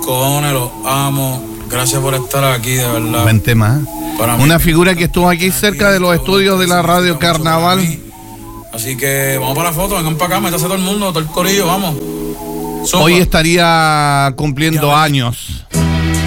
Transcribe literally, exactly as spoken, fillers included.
cojones, los amo. Gracias por estar aquí, de verdad. Buen tema. Para mí, una figura que estuvo aquí cerca de los estudios de la Radio Carnaval. Así que vamos para la foto, vengan para acá, métase todo el mundo, todo el corillo, vamos. Sopa. Hoy estaría cumpliendo años